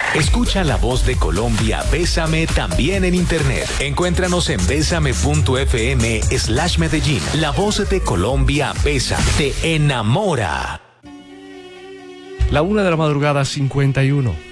Escucha la voz de Colombia, Bésame, también en internet. Encuéntranos en besame.fm/Medellín. La voz de Colombia, Bésame, te enamora. La 1 de la madrugada, 51.